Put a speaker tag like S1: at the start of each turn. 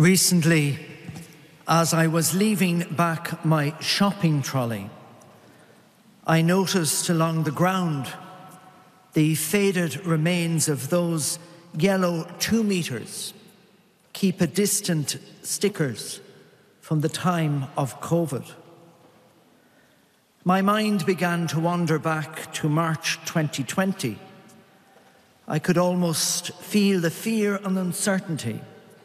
S1: Recently, as I was leaving back my shopping trolley, I noticed along the ground the faded remains of those yellow 2 meters, keep a distant stickers from the time of COVID. My mind began to wander back to March 2020. I could almost feel the fear and uncertainty